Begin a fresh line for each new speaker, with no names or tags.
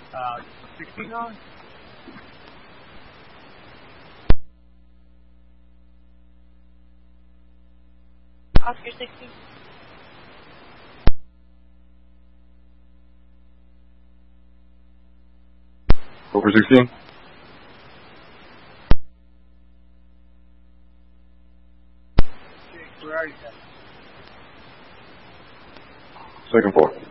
16 on?
Oscar 16.
Over 16.
Where are you at?
Second floor.